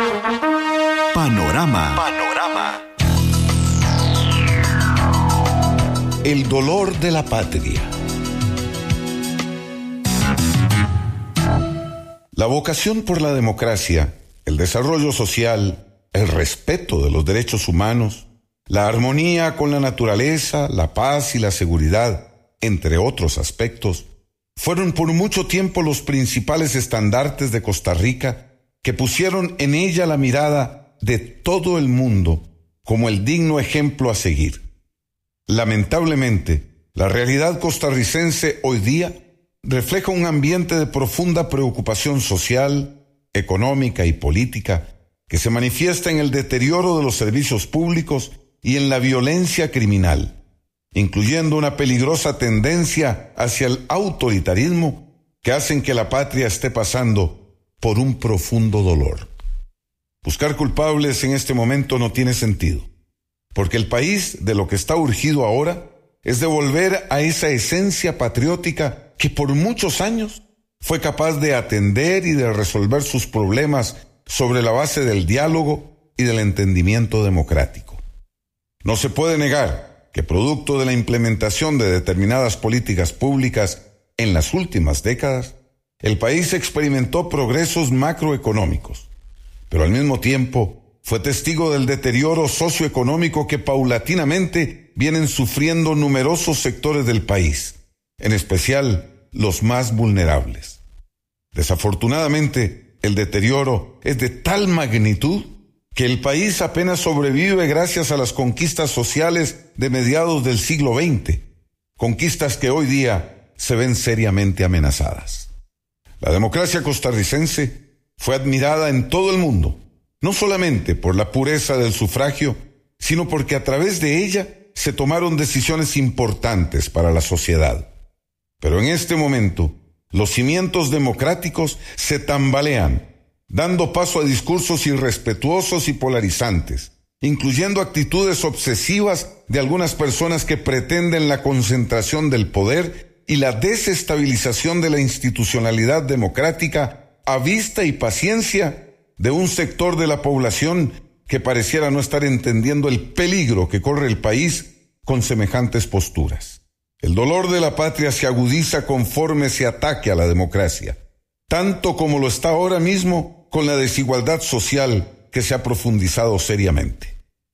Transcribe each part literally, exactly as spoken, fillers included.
Panorama. Panorama. El dolor de la patria. La vocación por la democracia, el desarrollo social, el respeto de los derechos humanos, la armonía con la naturaleza, la paz y la seguridad, entre otros aspectos, fueron por mucho tiempo los principales estandartes de Costa Rica que pusieron en ella la mirada de todo el mundo como el digno ejemplo a seguir. Lamentablemente, la realidad costarricense hoy día refleja un ambiente de profunda preocupación social, económica y política que se manifiesta en el deterioro de los servicios públicos y en la violencia criminal, incluyendo una peligrosa tendencia hacia el autoritarismo que hacen que la patria esté pasando por un profundo dolor. Buscar culpables en este momento no tiene sentido, porque el país de lo que está urgido ahora es de volver a esa esencia patriótica que por muchos años fue capaz de atender y de resolver sus problemas sobre la base del diálogo y del entendimiento democrático. No se puede negar que producto de la implementación de determinadas políticas públicas en las últimas décadas, el país experimentó progresos macroeconómicos, pero al mismo tiempo fue testigo del deterioro socioeconómico que paulatinamente vienen sufriendo numerosos sectores del país, en especial los más vulnerables. Desafortunadamente, el deterioro es de tal magnitud que el país apenas sobrevive gracias a las conquistas sociales de mediados del siglo veinte, conquistas que hoy día se ven seriamente amenazadas. La democracia costarricense fue admirada en todo el mundo, no solamente por la pureza del sufragio, sino porque a través de ella se tomaron decisiones importantes para la sociedad. Pero en este momento, los cimientos democráticos se tambalean, dando paso a discursos irrespetuosos y polarizantes, incluyendo actitudes obsesivas de algunas personas que pretenden la concentración del poder y la desestabilización de la institucionalidad democrática a vista y paciencia de un sector de la población que pareciera no estar entendiendo el peligro que corre el país con semejantes posturas. El dolor de la patria se agudiza conforme se ataque a la democracia, tanto como lo está ahora mismo con la desigualdad social que se ha profundizado seriamente.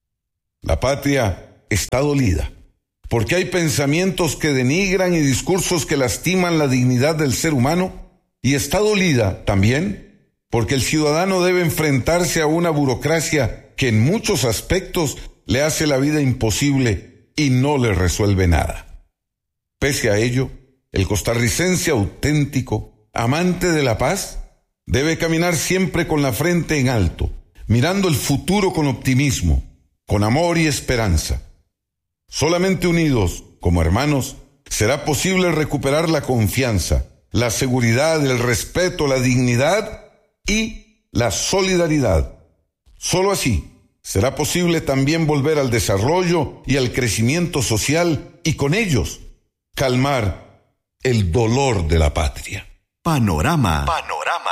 La patria está dolida, porque hay pensamientos que denigran y discursos que lastiman la dignidad del ser humano, y está dolida también porque el ciudadano debe enfrentarse a una burocracia que en muchos aspectos le hace la vida imposible y no le resuelve nada. Pese a ello, el costarricense auténtico, amante de la paz, debe caminar siempre con la frente en alto, mirando el futuro con optimismo, con amor y esperanza. Solamente unidos, como hermanos, será posible recuperar la confianza, la seguridad, el respeto, la dignidad y la solidaridad. Solo así será posible también volver al desarrollo y al crecimiento social y con ellos calmar el dolor de la patria. Panorama. Panorama.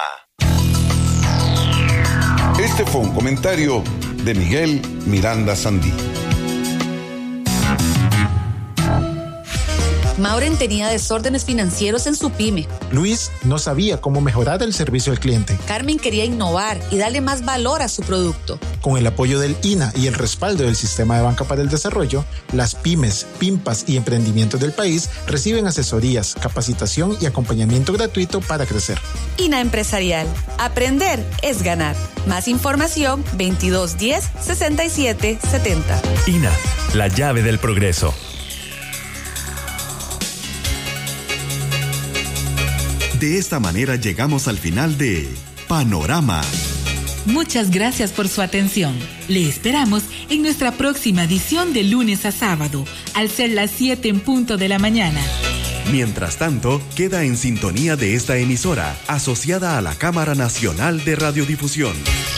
Este fue un comentario de Miguel Miranda Sandí. Mauren tenía desórdenes financieros en su pyme. Luis no sabía cómo mejorar el servicio al cliente. Carmen quería innovar y darle más valor a su producto. Con el apoyo del I N A y el respaldo del Sistema de Banca para el Desarrollo, las pymes, pimpas y emprendimientos del país reciben asesorías, capacitación y acompañamiento gratuito para crecer. I N A Empresarial. Aprender es ganar. Más información veintidós diez sesenta y siete setenta. I N A, la llave del progreso. De esta manera llegamos al final de Panorama. Muchas gracias por su atención. Le esperamos en nuestra próxima edición de lunes a sábado, al ser las siete en punto de la mañana. Mientras tanto, queda en sintonía de esta emisora, asociada a la Cámara Nacional de Radiodifusión.